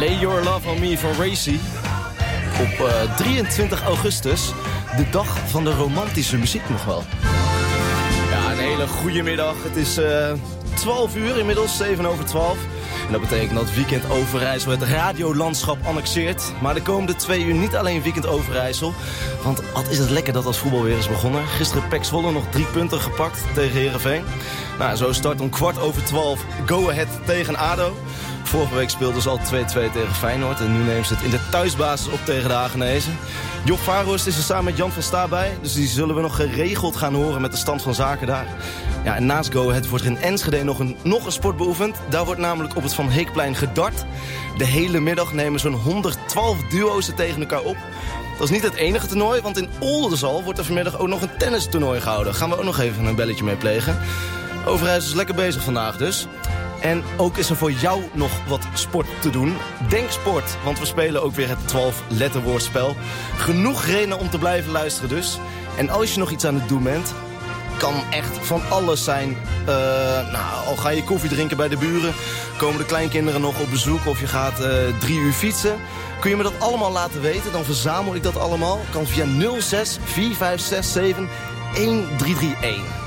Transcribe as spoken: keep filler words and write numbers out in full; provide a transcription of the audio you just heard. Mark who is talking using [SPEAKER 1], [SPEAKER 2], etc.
[SPEAKER 1] Lay Your Love On Me van Racy. Op uh, drieëntwintig augustus, de dag van de romantische muziek nog wel. Ja, een hele goede middag. Het is uh, twaalf uur inmiddels, zeven over twaalf. En dat betekent dat Weekend Overijssel het radiolandschap annexeert. Maar de komende twee uur niet alleen Weekend Overijssel. Want wat is het lekker dat als voetbal weer is begonnen. Gisteren P E C Zwolle nog drie punten gepakt tegen Heerenveen. Nou, zo start om kwart over twaalf Go Ahead tegen ADO. Vorige week speelden ze al twee-twee tegen Feyenoord. En nu nemen ze het in de thuisbasis op tegen de Hagenezen. Job Vaarhorst is er samen met Jan van Sta bij. Dus die zullen we nog geregeld gaan horen met de stand van zaken daar. Ja, en naast Go Ahead wordt er in Enschede nog een, nog een sport beoefend. Daar wordt namelijk op het Van Heekplein gedart. De hele middag nemen zo'n honderdtwaalf duo's er tegen elkaar op. Dat is niet het enige toernooi, want in Oldenzaal wordt er vanmiddag ook nog een tennistoernooi gehouden. Gaan we ook nog even een belletje mee plegen. Overijssel is lekker bezig vandaag dus. En ook is er voor jou nog wat sport te doen. Denk sport, want we spelen ook weer het twaalf-letterwoordspel. Genoeg reden om te blijven luisteren dus. En als je nog iets aan het doen bent, kan echt van alles zijn. Uh, nou, al ga je koffie drinken bij de buren, komen de kleinkinderen nog op bezoek of je gaat uh, drie uur fietsen. Kun je me dat allemaal laten weten, dan verzamel ik dat allemaal. Kan via nul zes vier vijf zes zeven een drie drie een.